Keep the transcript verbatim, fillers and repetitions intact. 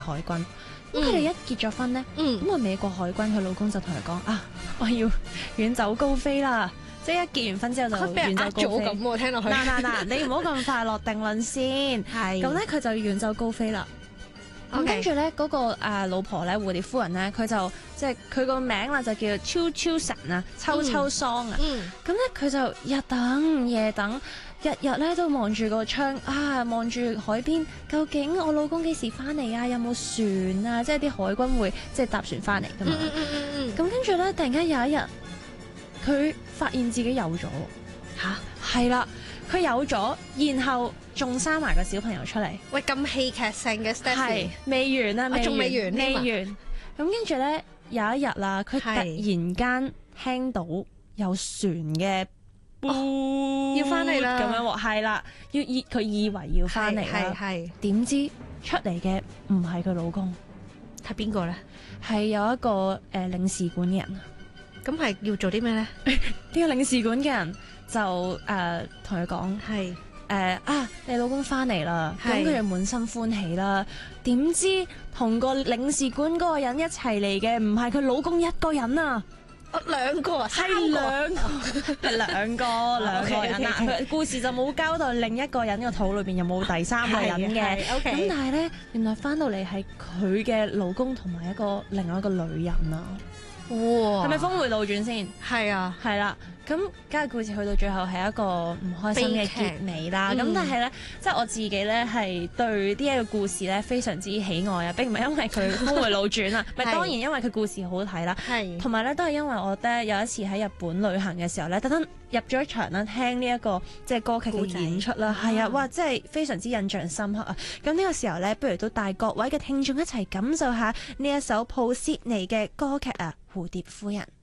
海軍。咁佢哋一結咗婚咧，咁啊、嗯、美國海軍佢老公就同佢講啊，我要遠走高飛啦！即係一結完婚之後就遠走高飛咁喎，聽落去。 嗱嗱嗱，你唔好咁快落定論先。係。咁咧佢就遠走高飛啦。咁跟住咧嗰個誒老婆咧蝴蝶夫人咧，佢就即係佢個名啦，就叫秋秋神啊，秋秋桑啊。咁咧佢就日等夜等，日日咧都望住個窗啊，望住海邊，究竟我老公幾時翻嚟啊？有冇船啊？即係啲海軍會即係搭船翻嚟噶嘛。咁跟住咧，突然間有一日，佢發現自己有咗吓，係啦，佢有咗，然後仲生埋個小朋友出嚟。 喂，咁戲劇性嘅 step 係未完啊， 仲未完， 未完。咁跟住咧有一日啦，佢突然間聽到有船嘅， 哦，要翻嚟啦， 咁樣喎，係啦，要以佢以為要翻嚟啦，係點知出嚟嘅唔係佢老公， 係邊個咧？係有一個誒、呃、領事館嘅人。 咁係要做啲咩咧？呢個領事館嘅人就誒同佢講係誒啊，你老公翻嚟啦，咁佢就滿心歡喜啦。點知同個領事館嗰個人一齊嚟嘅唔係佢老公一個人啊！ 兩個啊， 係兩個，兩個兩個人啊！佢故事就冇交代另一個人個肚裏邊有冇第三個人嘅。咁但係咧，原來翻到嚟係佢嘅老公同埋一個另外一個女人啊！哇，係咪峰迴路轉先？係啊，係啦。咁梗係故事去到最後係一個唔開心嘅結尾啦。咁、嗯、但係咧，即係我自己咧係對呢一個故事咧非常之喜愛啊！並唔係因為佢峰迴路轉啊，咪當然因為佢故事好睇啦。係，同埋咧都係因為我咧有一次喺日本旅行嘅時候咧，特登入咗場啦，聽呢一個即係歌劇嘅演出啦。係啊，哇！真係非常之印象深刻啊！咁呢個時候咧，不如都帶各位嘅聽眾一齊感受下呢一首普契尼嘅歌劇啊，《蝴蝶夫人》。